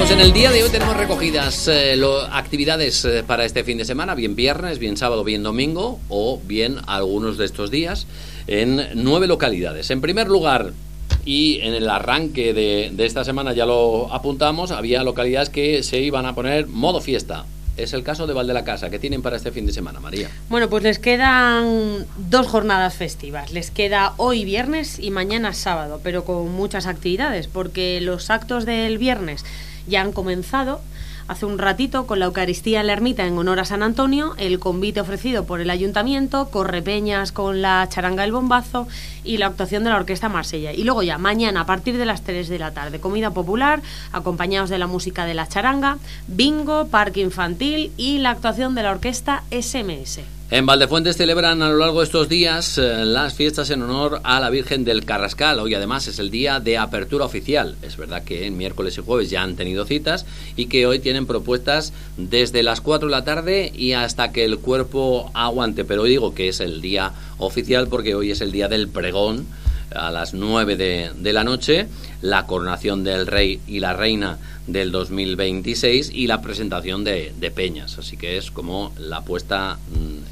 Pues en el día de hoy tenemos recogidas actividades para este fin de semana, bien viernes, bien sábado, bien domingo o bien algunos de estos días en 9 localidades. En primer lugar, y en el arranque de esta semana ya lo apuntamos, había localidades que se iban a poner modo fiesta. Es el caso de Val de la Casa. ¿Qué tienen para este fin de semana, María? Bueno, pues les quedan 2 jornadas festivas. Les queda hoy viernes y mañana sábado, pero con muchas actividades, porque los actos del viernes ya han comenzado hace un ratito con la Eucaristía en la Ermita en honor a San Antonio, el convite ofrecido por el Ayuntamiento, correpeñas con la charanga del bombazo y la actuación de la Orquesta Marsella. Y luego ya mañana a partir de las 3 de la tarde, comida popular, acompañados de la música de la charanga, bingo, parque infantil y la actuación de la Orquesta SMS. En Valdefuentes celebran a lo largo de estos días las fiestas en honor a la Virgen del Carrascal. Hoy además es el día de apertura oficial. Es verdad que en miércoles y jueves ya han tenido citas y que hoy tienen propuestas desde las 4 de la tarde y hasta que el cuerpo aguante. Pero hoy digo que es el día oficial porque hoy es el día del pregón a las 9 de la noche, la coronación del rey y la reina del 2026 y la presentación de peñas, así que es como la puesta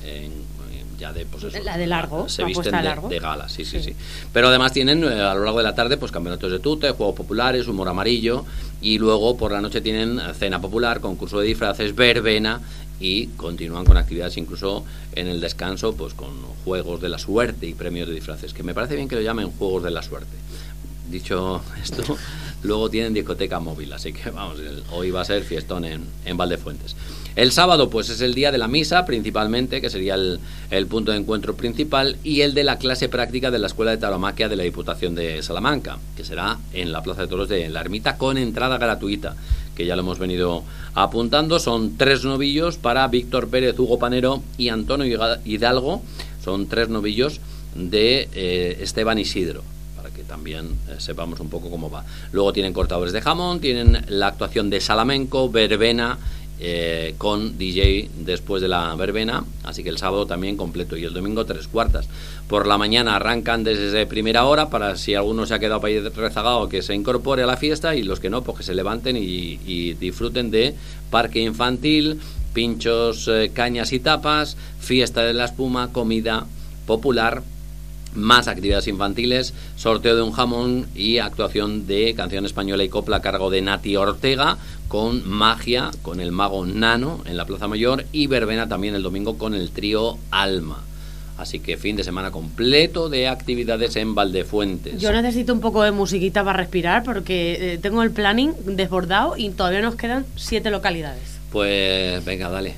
ya de, pues eso, la de largo, se visten de gala, sí. Pero además tienen a lo largo de la tarde pues campeonatos de tute, juegos populares, humor amarillo y luego por la noche tienen cena popular, concurso de disfraces, verbena y continúan con actividades incluso en el descanso pues con juegos de la suerte y premios de disfraces, que me parece bien que lo llamen juegos de la suerte. Dicho esto, luego tienen discoteca móvil, así que vamos, hoy va a ser fiestón en Valdefuentes. El sábado pues es el día de la misa principalmente, que sería el punto de encuentro principal, y el de la clase práctica de la Escuela de Tauromaquia de la Diputación de Salamanca, que será en la Plaza de Toros de la Ermita con entrada gratuita, que ya lo hemos venido apuntando. Son 3 novillos para Víctor Pérez, Hugo Panero y Antonio Hidalgo. Son 3 novillos de Esteban Isidro, para que también sepamos un poco cómo va. Luego tienen cortadores de jamón, tienen la actuación de Salamenco, verbena, con DJ después de la verbena, así que el sábado también completo y el domingo 3/4. Por la mañana arrancan desde primera hora para si alguno se ha quedado para ir rezagado que se incorpore a la fiesta y los que no pues que se levanten y disfruten de parque infantil, pinchos, cañas y tapas, fiesta de la espuma, comida popular, más actividades infantiles, sorteo de un jamón y actuación de canción española y copla a cargo de Nati Ortega, con magia, con el mago Nano en la Plaza Mayor y verbena también el domingo con el trío Alma. Así que fin de semana completo de actividades en Valdefuentes. Yo necesito un poco de musiquita para respirar porque tengo el planning desbordado y todavía nos quedan 7 localidades. Pues venga, dale.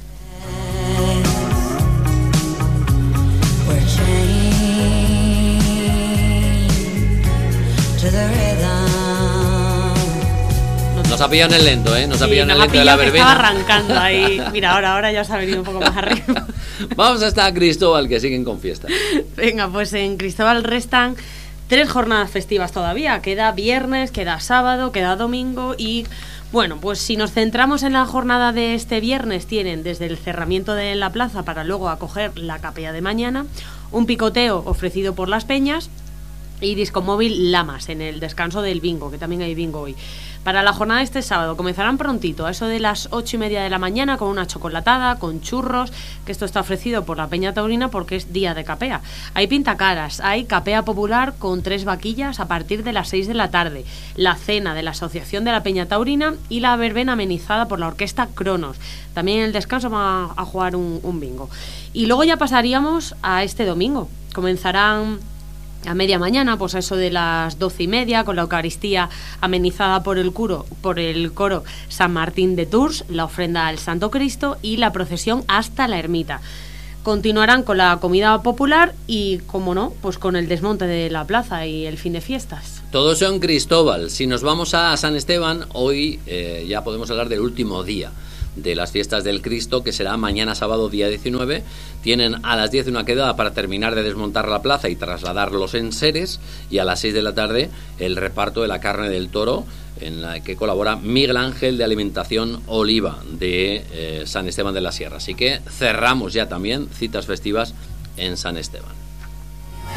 Nos ha pillado en el lento, ¿eh? Nos ha pillado en el lento de la verbena. Estaba arrancando ahí. Mira, ahora ya se ha venido un poco más arriba. Vamos hasta Cristóbal, que siguen con fiesta. Venga, pues en Cristóbal restan 3 jornadas festivas todavía. Queda viernes, queda sábado, queda domingo y... Bueno, pues si nos centramos en la jornada de este viernes, tienen desde el cerramiento de la plaza para luego acoger la capella de mañana, un picoteo ofrecido por las peñas y disco móvil Lamas en el descanso del bingo, que también hay bingo hoy. Para la jornada de este sábado comenzarán prontito, a eso de las 8:30 de la mañana, con una chocolatada, con churros, que esto está ofrecido por la Peña Taurina porque es día de capea. Hay pintacaras, hay capea popular con 3 vaquillas a partir de las 6 de la tarde, la cena de la Asociación de la Peña Taurina y la verbena amenizada por la Orquesta Cronos. También en el descanso van a jugar un bingo. Y luego ya pasaríamos a este domingo. Comenzarán a media mañana, pues a eso de las 12:30, con la Eucaristía amenizada por el coro San Martín de Tours, la ofrenda al Santo Cristo y la procesión hasta la ermita. Continuarán con la comida popular y, como no, pues con el desmonte de la plaza y el fin de fiestas. Todo eso en Cristóbal. Si nos vamos a San Esteban, hoy ya podemos hablar del último día de las fiestas del Cristo, que será mañana sábado día 19. Tienen a las 10 una quedada para terminar de desmontar la plaza y trasladar los enseres, y a las 6 de la tarde el reparto de la carne del toro, en la que colabora Miguel Ángel de Alimentación Oliva de San Esteban de la Sierra. Así que cerramos ya también citas festivas en San Esteban.